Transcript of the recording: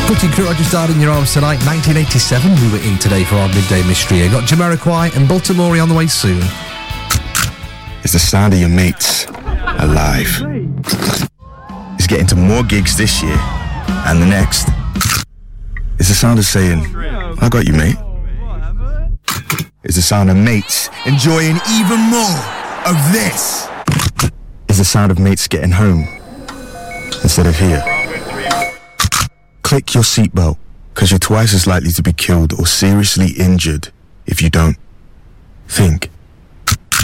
Cutting Crew, I Just Died in Your Arms Tonight, 1987. We were in today for our midday mystery. I got Jamiroquai and Baltimore on the way soon. It's the sound of your mates alive. It's getting to more gigs this year and the next. It's the sound of saying, I got you, mate. It's the sound of mates enjoying even more of this. It's the sound of mates getting home instead of here. Click your seatbelt, because you're twice as likely to be killed or seriously injured if you don't. Think.